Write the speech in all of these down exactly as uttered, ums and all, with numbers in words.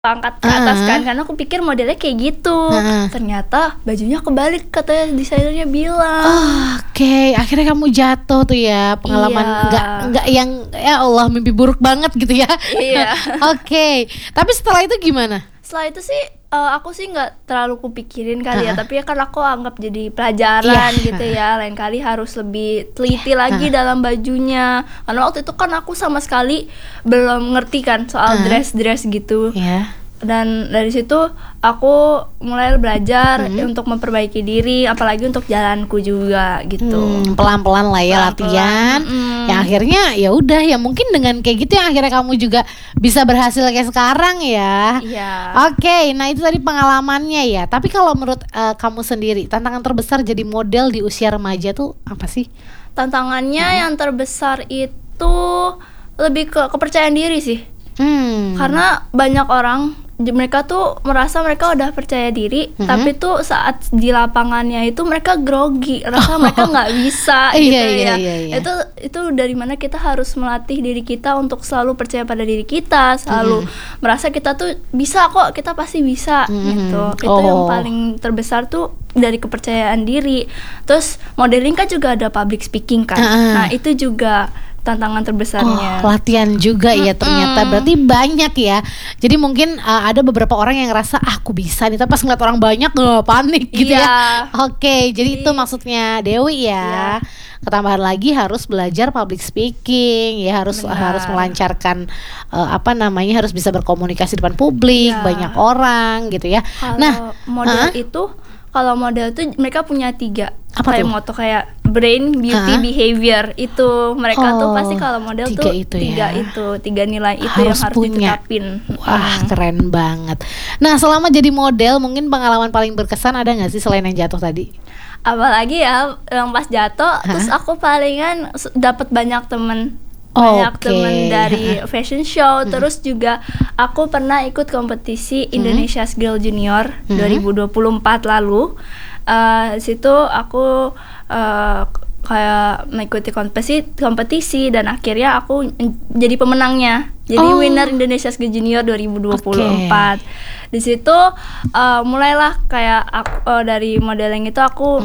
Angkat ke atas kan, Heeh. karena aku pikir modelnya kayak gitu. Heeh. Ternyata bajunya kebalik, katanya desainernya bilang. Oke, akhirnya kamu jatuh tuh ya, pengalaman Iya. nggak nggak yang ya Allah mimpi buruk banget gitu ya. Iya. Oke, tapi setelah itu gimana? Setelah itu sih uh, aku sih nggak terlalu kupikirin kali ya, Heeh. tapi ya kan aku anggap jadi pelajaran Iya. gitu ya. Lain kali harus lebih teliti lagi Heeh. dalam bajunya. Karena waktu itu kan aku sama sekali belum ngerti kan soal Heeh. dress-dress gitu. Ya. Dan dari situ aku mulai belajar Hmm. untuk memperbaiki diri, apalagi untuk jalanku juga gitu. Hmm, pelan-pelan lah ya latihan. Pelan-pelan, mm. Ya akhirnya ya udah ya mungkin dengan kayak gitu yang akhirnya kamu juga bisa berhasil kayak sekarang ya. Iya. Oke, nah itu tadi pengalamannya ya. Tapi kalau menurut eh, kamu sendiri, tantangan terbesar jadi model di usia remaja tuh apa sih? Tantangannya Hmm. yang terbesar itu lebih ke kepercayaan diri sih. Hmm. Karena banyak orang j- mereka tuh merasa mereka udah percaya diri, Mhm. tapi tuh saat di lapangannya itu mereka grogi, rasa mereka nggak bisa Iya, gitu iya, ya. iya, iya. Itu itu dari mana kita harus melatih diri kita untuk selalu percaya pada diri kita, selalu merasa kita tuh bisa kok, kita pasti bisa Mhm. gitu. Itu yang Oh. paling terbesar tuh dari kepercayaan diri. Terus modeling kan juga ada public speaking kan. Ah. Nah, itu juga tantangan terbesarnya. Oh, latihan juga ya ternyata. Berarti banyak ya. Jadi mungkin uh, ada beberapa orang yang ngerasa ah, aku bisa nih, tapi pas ngeliat orang banyak uh, panik gitu Iya. ya. Oke, jadi Jadi- itu maksudnya Dewi ya. Iya. Ketambahan lagi harus belajar public speaking ya, harus Benar. harus melancarkan uh, apa namanya, harus bisa berkomunikasi depan publik, Iya. banyak orang gitu ya. Kalau Nah, model ah? itu, kalau model itu mereka punya tiga Apa kayak tuh? moto kayak brain, beauty, Ah? behavior. Itu mereka tuh Oh, pasti kalau model tiga tuh itu tiga ya. itu, tiga nilai itu Harus yang harus punya. ditetapin. Wah, Hmm. keren banget. Nah, selama jadi model mungkin pengalaman paling berkesan ada nggak sih selain yang jatuh tadi? Apalagi ya yang pas jatuh, terus aku palingan s- dapat banyak temen banyak Oke. temen dari fashion show. Terus juga aku pernah ikut kompetisi Indonesia's Girl Junior Hmm. dua ribu dua puluh empat lalu. Eh, situ aku eh, kayak mengikuti kompetisi kompetisi dan akhirnya aku n- jadi pemenangnya. Jadi Oh. winner Indonesia's Girl Junior dua ribu dua puluh empat. Di situ eh, mulailah kayak aku, eh, dari modeling itu aku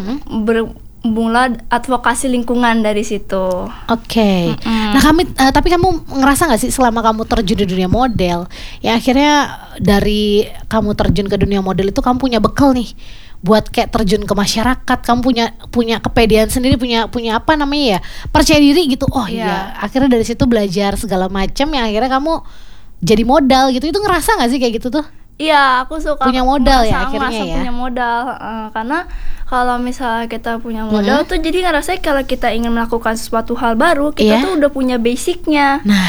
bermula advokasi lingkungan dari situ. Oke. Mm-mm. Nah, kami eh, tapi kamu ngerasa nggak sih selama kamu terjun di dunia model, ya akhirnya dari kamu terjun ke dunia model itu kamu punya bekal nih buat kayak terjun ke masyarakat, kamu punya punya kepedean sendiri, punya punya apa namanya ya, percaya diri gitu. Oh Iya. iya, akhirnya dari situ belajar segala macam yang akhirnya kamu jadi modal gitu. Itu ngerasa nggak sih kayak gitu tuh? Iya, aku suka Punya modal ya merasa- akhirnya merasa ya? punya modal, eh, karena kalau misalnya kita punya modal tuh jadi ngerasa kalau kita ingin melakukan sesuatu hal baru, kita Iya. tuh udah punya basicnya, Nah,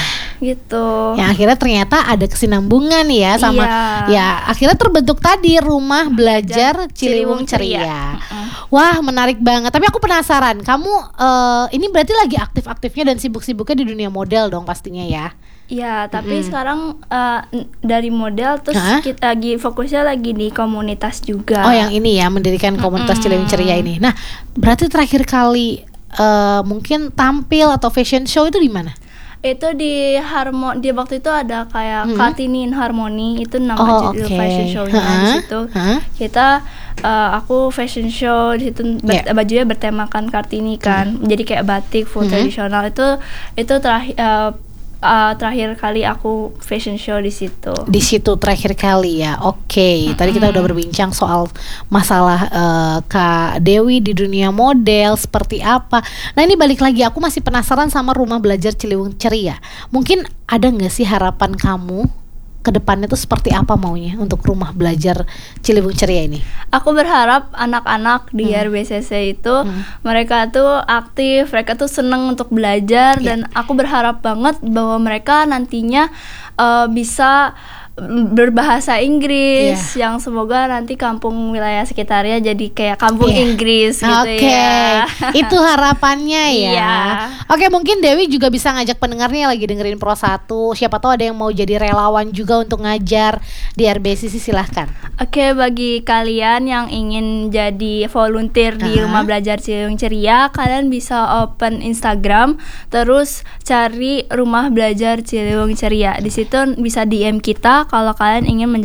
gitu. yang akhirnya ternyata ada kesinambungan ya sama Iya. ya akhirnya terbentuk tadi Rumah Belajar Ciliwung Ciliwung Ceria. Ceria. Wah, menarik banget. Tapi aku penasaran, kamu eh, ini berarti lagi aktif-aktifnya dan sibuk-sibuknya di dunia model dong pastinya ya. Iya, tapi sekarang eh, n- dari model terus Hah? kita lagi fokusnya lagi di komunitas juga. Oh, yang ini ya, mendirikan komunitas Ciliwung Ceria ini. Nah, berarti terakhir kali eh, mungkin tampil atau fashion show itu di mana? Itu di Harmo di waktu itu ada kayak Hmm. Kartini in Harmony, itu nama Oh, judul oke. fashion show-nya. Di Hah? situ Hah? kita eh, aku fashion show di situ ber- Yeah. bajunya bertemakan Kartini kan, jadi kayak batik full Mhm. tradisional. Itu itu terakhir eh, eh, terakhir kali aku fashion show di situ. Di situ terakhir kali ya. Oke, tadi kita udah berbincang soal masalah eh, Kak Dewi di dunia model seperti apa. Nah, ini balik lagi, aku masih penasaran sama Rumah Belajar Ciliwung Ceria. Mungkin ada nggak sih harapan kamu ke depannya tuh seperti apa maunya untuk Rumah Belajar Ciliwung Ceria ini? Aku berharap anak-anak di R B C C itu mereka tuh aktif, mereka tuh seneng untuk belajar, dan aku berharap banget bahwa mereka nantinya eh, bisa mm, berbahasa Inggris, yang semoga nanti kampung wilayah sekitarnya jadi kayak kampung Iya. Inggris gitu Oke, ya. itu harapannya ya. Iya. Oke, mungkin Dewi juga bisa ngajak pendengarnya yang lagi dengerin Pro satu. Siapa tahu ada yang mau jadi relawan juga untuk ngajar di R B C C, silahkan. Oke, bagi kalian yang ingin jadi volunteer di Aha. Rumah Belajar Ciliwung Ceria, kalian bisa open Instagram, terus cari Rumah Belajar Ciliwung Ceria. Di situ bisa D M kita, kalau kalian ingin menjadi